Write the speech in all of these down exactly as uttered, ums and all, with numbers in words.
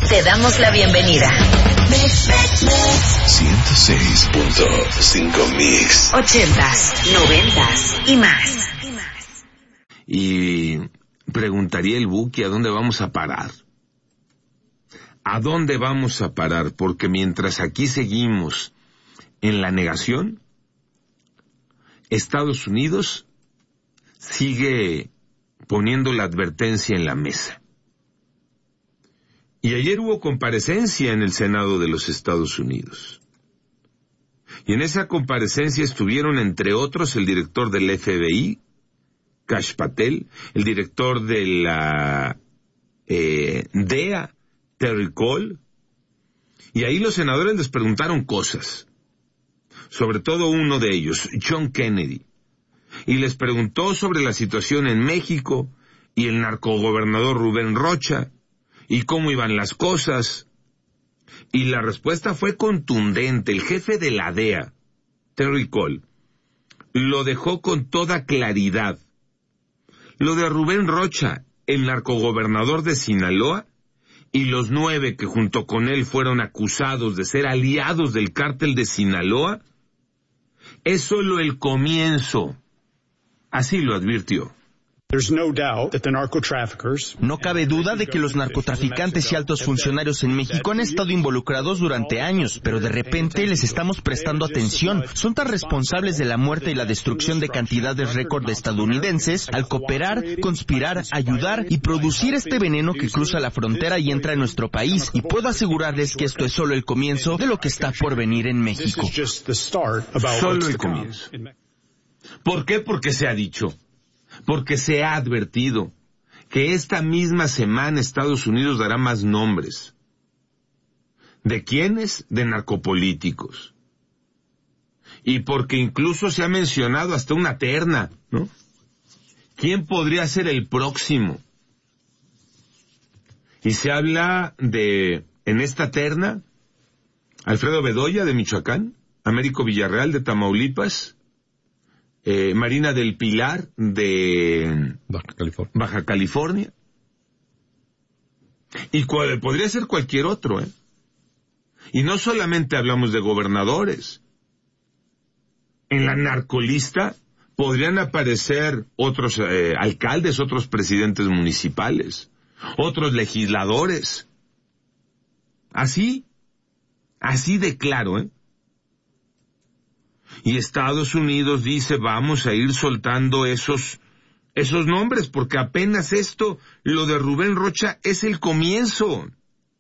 Te damos la bienvenida. ciento seis punto cinco Mix. Ochentas, noventas y más. Y preguntaría el Buki, ¿a dónde vamos a parar? ¿A dónde vamos a parar? Porque mientras aquí seguimos en la negación, Estados Unidos sigue poniendo la advertencia en la mesa. Y ayer hubo comparecencia en el Senado de los Estados Unidos. Y en esa comparecencia estuvieron, entre otros, el director del F B I, Kash Patel, el director de la eh, D E A, Terry Cole, y ahí los senadores les preguntaron cosas, sobre todo uno de ellos, John Kennedy, y les preguntó sobre la situación en México y el narcogobernador Rubén Rocha, y cómo iban las cosas, y la respuesta fue contundente. El jefe de la D E A, Terry Cole, lo dejó con toda claridad. Lo de Rubén Rocha, el narcogobernador de Sinaloa, y los nueve que junto con él fueron acusados de ser aliados del cártel de Sinaloa, es solo el comienzo. Así lo advirtió. No cabe duda de que los narcotraficantes y altos funcionarios en México han estado involucrados durante años, pero de repente les estamos prestando atención. Son tan responsables de la muerte y la destrucción de cantidades récord de estadounidenses al cooperar, conspirar, ayudar y producir este veneno que cruza la frontera y entra en nuestro país. Y puedo asegurarles que esto es solo el comienzo de lo que está por venir en México. Solo el comienzo. ¿Por qué? Porque se ha dicho. Porque se ha advertido que esta misma semana Estados Unidos dará más nombres. ¿De quiénes? De narcopolíticos. Y porque incluso se ha mencionado hasta una terna, ¿no? ¿Quién podría ser el próximo? Y se habla de, en esta terna, Alfredo Bedoya de Michoacán, Américo Villarreal de Tamaulipas, Eh, Marina del Pilar de Baja California. Baja California. Y cual, podría ser cualquier otro, ¿eh? Y no solamente hablamos de gobernadores. En la narcolista podrían aparecer otros eh, alcaldes, otros presidentes municipales, otros legisladores. Así, así de claro, ¿eh? Y Estados Unidos dice, vamos a ir soltando esos, esos nombres, porque apenas esto, lo de Rubén Rocha, es el comienzo.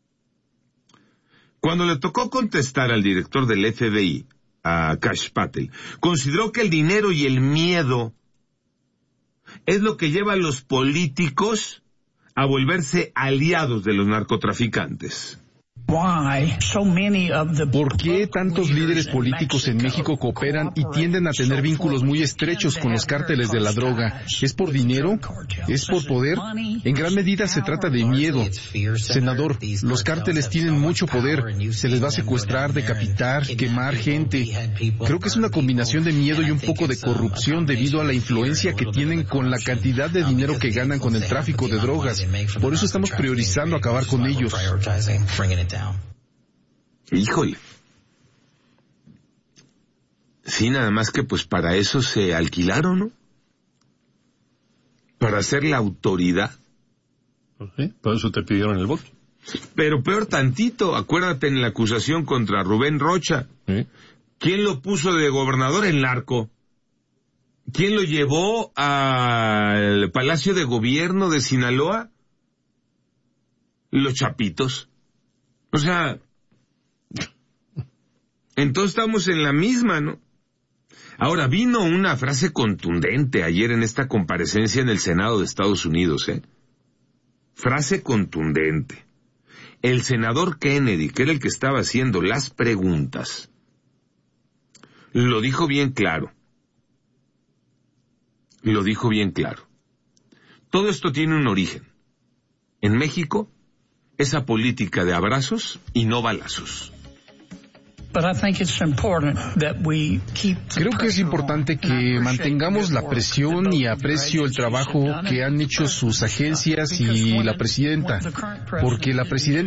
Cuando le tocó contestar al director del F B I, a Kash Patel, consideró que el dinero y el miedo es lo que lleva a los políticos a volverse aliados de los narcotraficantes. ¿Por qué tantos líderes políticos en México cooperan y tienden a tener vínculos muy estrechos con los cárteles de la droga? ¿Es por dinero? ¿Es por poder? En gran medida se trata de miedo. Senador, los cárteles tienen mucho poder. Se les va a secuestrar, decapitar, quemar gente. Creo que es una combinación de miedo y un poco de corrupción debido a la influencia que tienen con la cantidad de dinero que ganan con el tráfico de drogas. Por eso estamos priorizando acabar con ellos. Híjole. Sí, nada más que pues para eso se alquilaron, ¿no? Para ser la autoridad. Sí, por eso te pidieron el voto. Pero peor tantito, acuérdate en la acusación contra Rubén Rocha. Sí. ¿Quién lo puso de gobernador? El narco. ¿Quién lo llevó al Palacio de Gobierno de Sinaloa? Los chapitos. O sea, entonces estamos en la misma, ¿no? Ahora, vino una frase contundente ayer en esta comparecencia en el Senado de Estados Unidos, ¿eh? Frase contundente. El senador Kennedy, que era el que estaba haciendo las preguntas, lo dijo bien claro. Lo dijo bien claro. Todo esto tiene un origen. En México, esa política de abrazos y no balazos. Creo que es importante que mantengamos la presión y aprecio el trabajo que han hecho sus agencias y la presidenta, porque la presidenta